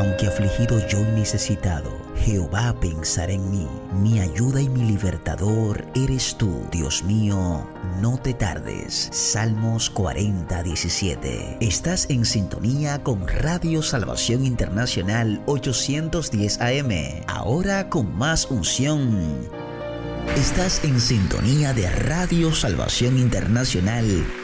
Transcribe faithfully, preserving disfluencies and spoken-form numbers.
Aunque afligido yo y necesitado, Jehová pensará en mí. Mi ayuda y mi libertador eres tú. Dios mío, no te tardes. Salmos cuarenta, diecisiete. Estás en sintonía con Radio Salvación Internacional ochocientos diez A M. Ahora con más unción. Estás en sintonía de Radio Salvación Internacional